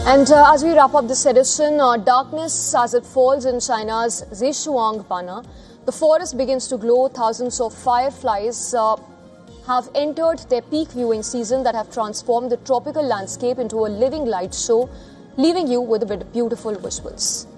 And as we wrap up this edition, darkness as it falls in China's Zhejiang, the forest begins to glow. Thousands of fireflies have entered their peak viewing season that have transformed the tropical landscape into a living light show, leaving you with beautiful visuals.